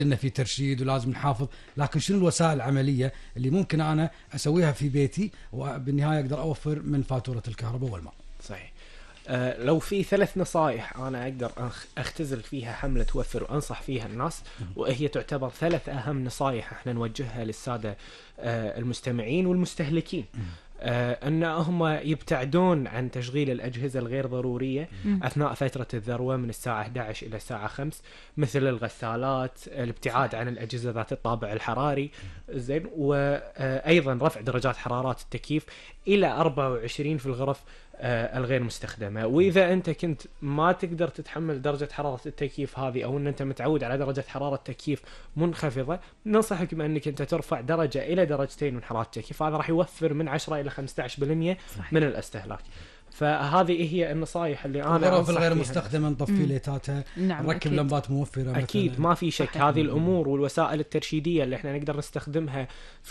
إن في ترشيد ولازم نحافظ، لكن شنو الوسائل العملية اللي ممكن أنا أسويها في بيتي وبالنهاية أقدر أوفر من فاتورة الكهرباء والماء؟ صحيح. لو في 3 نصائح أنا أقدر أختزل فيها حملة توفر وأنصح فيها الناس، وهي تعتبر 3 أهم نصائح احنا نوجهها للسادة المستمعين والمستهلكين. أنهم يبتعدون عن تشغيل الأجهزة الغير ضرورية أثناء فترة الذروة من الساعة 11 إلى الساعة 5، مثل الغسالات، الابتعاد عن الأجهزة ذات الطابع الحراري، زين، وأيضا رفع درجات حرارات التكييف إلى 24 في الغرف الغير مستخدمة. وإذا أنت كنت ما تقدر تتحمل درجة حرارة التكييف هذه، أو أن أنت متعود على درجة حرارة تكييف منخفضة، ننصحك بأنك أنت ترفع درجة إلى 2 من حرارة التكييف. هذا راح يوفر من 10 إلى 15% من الاستهلاك. فهذه هي النصائح اللي أنا الغرف الغير مستخدمة نطفي ليتاتها، نعم، نركب لمبات موفرة أكيد مثلاً. ما في شك. هذه الأمور والوسائل الترشيدية اللي احنا نقدر نستخدمها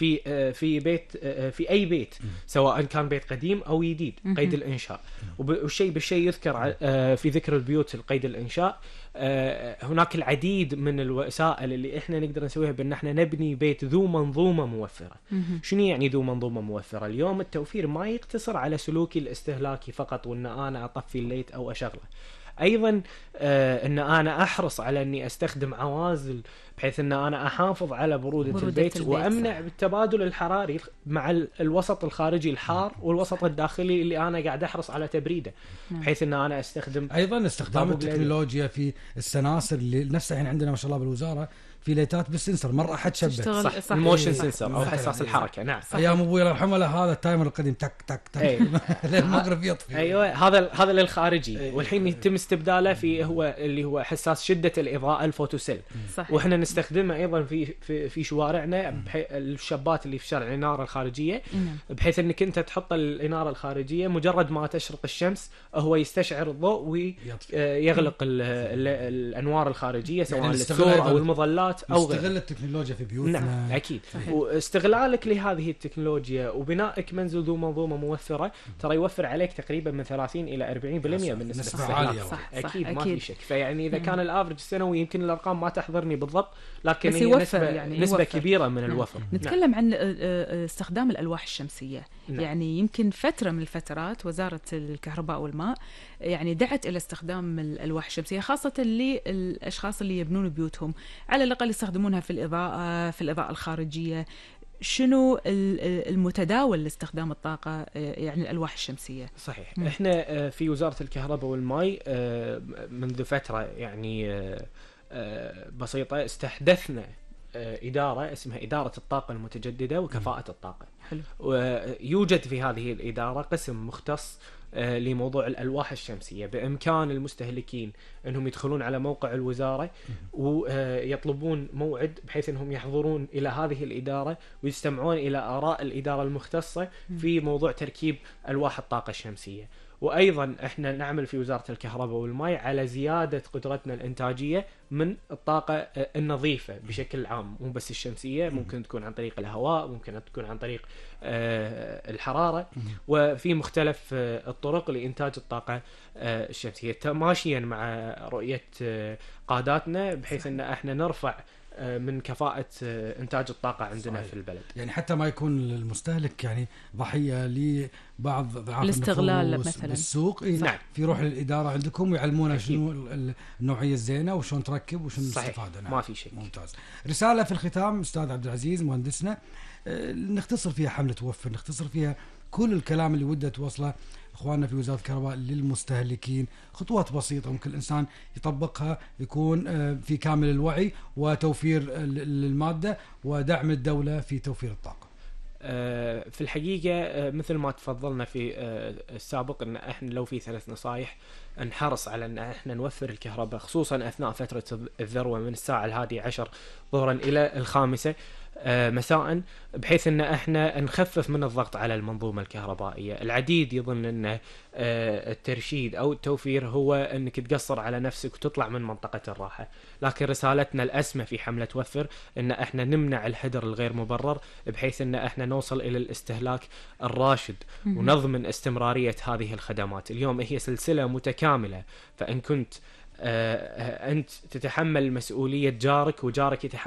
في بيت، في أي بيت، سواء كان بيت قديم أو جديد، قيد الإنشاء. والشيء بالشيء يذكر في ذكر البيوت القيد الإنشاء. هناك العديد من الوسائل اللي احنا نقدر نسويها بان احنا نبني بيت ذو منظومة موفرة. شنو يعني ذو منظومة موفرة؟ اليوم التوفير ما يقتصر على سلوكي الاستهلاكي فقط، وان انا اطفي الليت او اشغله. ايضا ان انا احرص على اني استخدم عوازل بحيث ان انا احافظ على برودة البيت وامنع بالتبادل الحراري مع الوسط الخارجي الحار والوسط الداخلي اللي انا قاعد احرص على تبريده، بحيث ان انا استخدم ايضا استخدام التكنولوجيا في السناسر اللي نفسها الحين عندنا ما شاء الله بالوزارة في ليتات بالسنسر، مرة أحد شبت صح الموشن سنسر أو حساس الحركة. نعم، أيام أبوي الله يرحمه هذا التايمر القديم تك تك تك للمغرب يطفي. أيوة، هذا للخارجي. والحين يتم استبداله في اللي هو حساس شدة الإضاءة الفوتوسيل. وإحنا نستخدمه أيضا في شوارعنا، الشابات اللي في شارع الإنارة الخارجية، بحيث إنك أنت تحط الإنارة الخارجية مجرد ما تشرق الشمس هو يستشعر الضوء ويغلق الأنوار الخارجية سواء يعني للسور أو المظلات أو غيره. نستغل التكنولوجيا في بيوتنا. نعم أكيد. واستغلالك لهذه التكنولوجيا وبنائك منزل ذو منظومة موفرة ترى يوفر عليك تقريبا من 30 إلى 40% من نسبة عالية. أكيد ما في شك. فيعني إذا كان الأفرج السنوي يمكن الأرقام ما تحضرني بالضبط، لكن هي نسبة كبيرة من الوفر. نتكلم عن استخدام الألواح الشمسية. يعني يمكن فترة من الفترات وزارة الكهرباء والماء يعني دعت إلى استخدام الألواح الشمسية، خاصة للأشخاص اللي يبنون بيوتهم على الأقل يستخدمونها في الإضاءة الخارجية. شنو المتداول لاستخدام الطاقة يعني الألواح الشمسية؟ صحيح. احنا في وزارة الكهرباء والماء منذ فترة يعني بسيطة استحدثنا إدارة اسمها إدارة الطاقة المتجددة وكفاءة الطاقة. حلو. ويوجد في هذه الإدارة قسم مختص لموضوع الألواح الشمسية. بإمكان المستهلكين أنهم يدخلون على موقع الوزارة ويطلبون موعد بحيث أنهم يحضرون إلى هذه الإدارة ويستمعون إلى آراء الإدارة المختصة في موضوع تركيب ألواح الطاقة الشمسية. وأيضا احنا نعمل في وزارة الكهرباء والماء على زيادة قدرتنا الإنتاجية من الطاقة النظيفة بشكل عام، مو بس الشمسية، ممكن تكون عن طريق الهواء، ممكن تكون عن طريق الحرارة، وفي مختلف الطرق لإنتاج الطاقة الشمسية تماشيا مع رؤية قاداتنا بحيث أن احنا نرفع من كفاءة إنتاج الطاقة عندنا. صحيح. في البلد، يعني حتى ما يكون المستهلك يعني ضحية لبعض ضعاف الاستغلال مثلا بالسوق. نعم. في روح للإدارة عندكم ويعلمونا شنو النوعية الزينة وشون تركب وشنو الاستفادة. نعم. ما في شيء. ممتاز. رسالة في الختام أستاذ عبد العزيز مهندسنا، نختصر فيها حملة توفر، نختصر فيها كل الكلام اللي وده توصله إخواننا في وزارة الكهرباء للمستهلكين، خطوات بسيطة ممكن الإنسان يطبقها يكون في كامل الوعي وتوفير المادة ودعم الدولة في توفير الطاقة. في الحقيقة مثل ما تفضلنا في السابق أن احنا لو في 3 نصائح نحرص على أن احنا نوفر الكهرباء خصوصا أثناء فترة الذروة من الساعة 11 ظهرا إلى 5 مساء، بحيث ان احنا نخفف من الضغط على المنظومة الكهربائية. العديد يظن ان الترشيد او التوفير هو انك تقصر على نفسك وتطلع من منطقة الراحة، لكن رسالتنا الأسمى في حملة توفر ان احنا نمنع الهدر الغير مبرر بحيث ان احنا نوصل الى الاستهلاك الراشد ونضمن استمرارية هذه الخدمات. اليوم هي سلسلة متكاملة، فإن كنت أنت تتحمل مسؤولية جارك وجارك يتحمل